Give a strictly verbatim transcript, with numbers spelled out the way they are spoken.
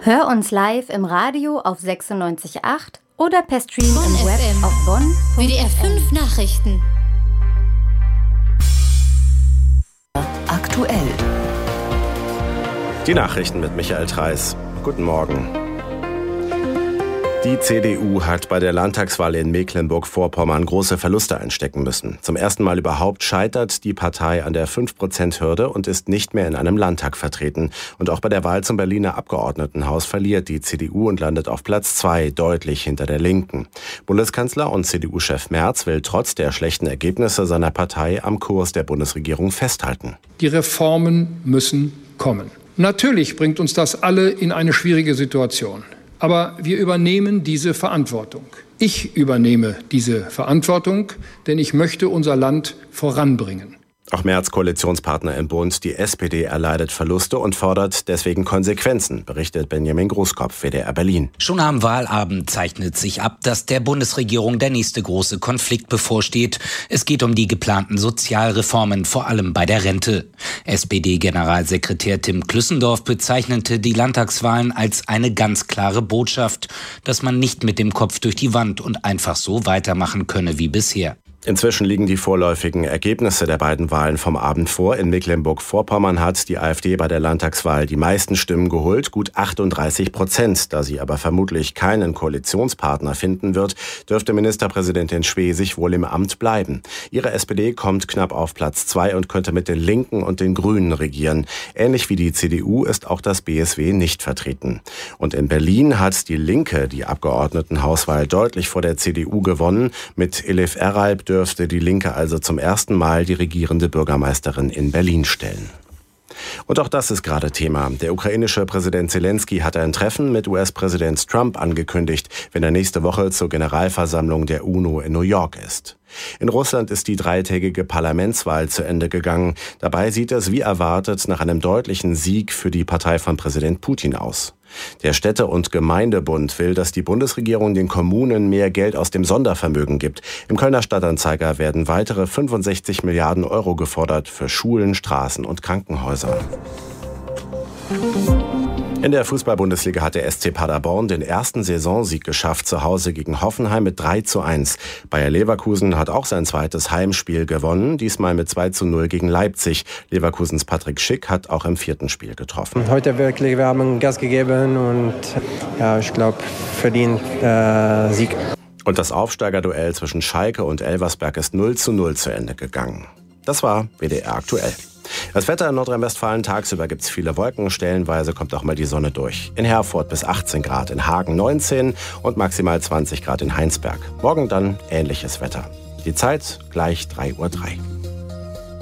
Hör uns live im Radio auf sechsundneunzig Komma acht oder per Stream Bonn im Web F M. auf Bonn. W D R fünf Nachrichten. Aktuell. Die Nachrichten mit Michael Treis. Guten Morgen. Die C D U hat bei der Landtagswahl in Mecklenburg-Vorpommern große Verluste einstecken müssen. Zum ersten Mal überhaupt scheitert die Partei an der fünf Prozent Hürde und ist nicht mehr in einem Landtag vertreten. Und auch bei der Wahl zum Berliner Abgeordnetenhaus verliert die C D U und landet auf Platz zwei, deutlich hinter der Linken. Bundeskanzler und C D U-Chef Merz will trotz der schlechten Ergebnisse seiner Partei am Kurs der Bundesregierung festhalten. Die Reformen müssen kommen. Natürlich bringt uns das alle in eine schwierige Situation. Aber wir übernehmen diese Verantwortung. Ich übernehme diese Verantwortung, denn ich möchte unser Land voranbringen. Auch Merz Koalitionspartner im Bund, die S P D, erleidet Verluste und fordert deswegen Konsequenzen, berichtet Benjamin Großkopf, W D R Berlin. Schon am Wahlabend zeichnet sich ab, dass der Bundesregierung der nächste große Konflikt bevorsteht. Es geht um die geplanten Sozialreformen, vor allem bei der Rente. S P D-Generalsekretär Tim Klüssendorf bezeichnete die Landtagswahlen als eine ganz klare Botschaft, dass man nicht mit dem Kopf durch die Wand und einfach so weitermachen könne wie bisher. Inzwischen liegen die vorläufigen Ergebnisse der beiden Wahlen vom Abend vor. In Mecklenburg-Vorpommern hat die AfD bei der Landtagswahl die meisten Stimmen geholt, gut achtunddreißig Prozent. Da sie aber vermutlich keinen Koalitionspartner finden wird, dürfte Ministerpräsidentin Schwesig wohl im Amt bleiben. Ihre S P D kommt knapp auf Platz zwei und könnte mit den Linken und den Grünen regieren. Ähnlich wie die C D U ist auch das B S W nicht vertreten. Und in Berlin hat die Linke die Abgeordnetenhauswahl deutlich vor der C D U gewonnen. Mit Elif Eralp dürfte die Linke also zum ersten Mal die regierende Bürgermeisterin in Berlin stellen. Und auch das ist gerade Thema. Der ukrainische Präsident Zelensky hat ein Treffen mit U S-Präsident Trump angekündigt, wenn er nächste Woche zur Generalversammlung der UNO in New York ist. In Russland ist die dreitägige Parlamentswahl zu Ende gegangen. Dabei sieht es wie erwartet nach einem deutlichen Sieg für die Partei von Präsident Putin aus. Der Städte- und Gemeindebund will, dass die Bundesregierung den Kommunen mehr Geld aus dem Sondervermögen gibt. Im Kölner Stadtanzeiger werden weitere fünfundsechzig Milliarden Euro gefordert für Schulen, Straßen und Krankenhäuser. In der Fußball-Bundesliga hat der S C Paderborn den ersten Saisonsieg geschafft, zu Hause gegen Hoffenheim mit drei zu eins. Bayer Leverkusen hat auch sein zweites Heimspiel gewonnen, diesmal mit zwei zu null gegen Leipzig. Leverkusens Patrick Schick hat auch im vierten Spiel getroffen. Heute wirklich, wir haben Gas gegeben und ja, ich glaube, verdient äh, Sieg. Und das Aufsteigerduell zwischen Schalke und Elversberg ist null zu null zu Ende gegangen. Das war W D R aktuell. Das Wetter in Nordrhein-Westfalen: tagsüber gibt es viele Wolken, stellenweise kommt auch mal die Sonne durch. In Herford bis achtzehn Grad, in Hagen neunzehn und maximal zwanzig Grad in Heinsberg. Morgen dann ähnliches Wetter. Die Zeit gleich drei Uhr drei.